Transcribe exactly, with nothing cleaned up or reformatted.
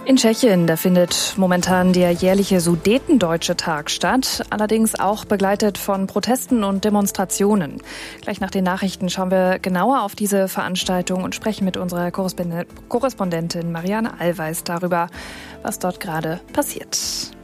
In Tschechien, da findet momentan der jährliche Sudetendeutsche Tag statt, allerdings auch begleitet von Protesten und Demonstrationen. Gleich nach den Nachrichten schauen wir genauer auf diese Veranstaltung und sprechen mit unserer Korrespondentin Marianne Allweis darüber, was dort gerade passiert.